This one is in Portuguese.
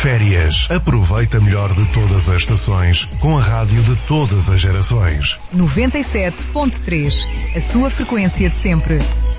Férias. Aproveita melhor de todas as estações com a rádio de todas as gerações. 97.3. A sua frequência de sempre.